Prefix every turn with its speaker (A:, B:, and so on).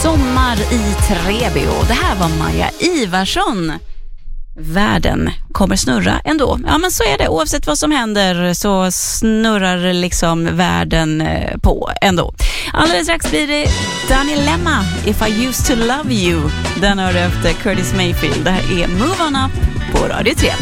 A: Sommar i Treby, och det här var Maja Ivarsson. Världen kommer snurra ändå. Ja, men så är det. Oavsett vad som händer så snurrar liksom världen på ändå. Alldeles strax blir det Danny Lemma, If I Used To Love You. Den hör efter Curtis Mayfield. Det här är Move On Up på Radio 3.